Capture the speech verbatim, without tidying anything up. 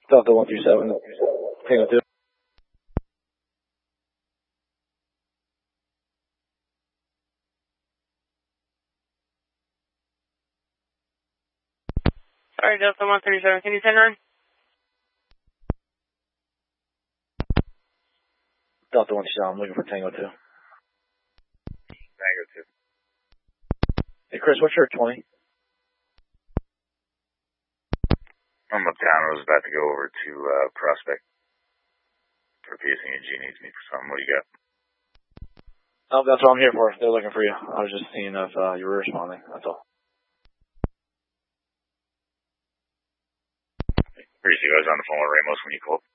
Delta one three seven. Tango two. Sorry, Delta one three seven, can you send on? Delta one three seven, I'm looking for Tango two. Tango two. Hey, Chris, what's your twenty? I'm uptown. I was about to go over to uh, Prospect for P S E G needs me for something. What do you got? Oh, that's what I'm here for. They're looking for you. I was just seeing if uh, you were responding. That's all. Appreciate you guys on the phone with Ramos when you called.